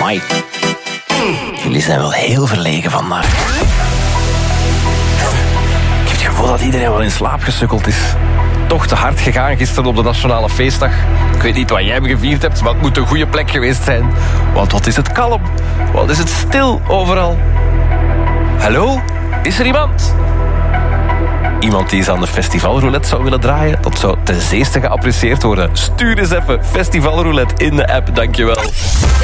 Amai. Jullie zijn wel heel verlegen vandaag. Ik heb het gevoel dat iedereen wel in slaap gesukkeld is. Toch te hard gegaan gisteren op de Nationale Feestdag. Ik weet niet wat jij gevierd hebt, maar het moet een goede plek geweest zijn. Want wat is het kalm? Wat is het stil overal? Hallo? Is er iemand? Iemand die eens aan de festivalroulette zou willen draaien? Dat zou ten zeerste geapprecieerd worden. Stuur eens even festivalroulette in de app, dankjewel.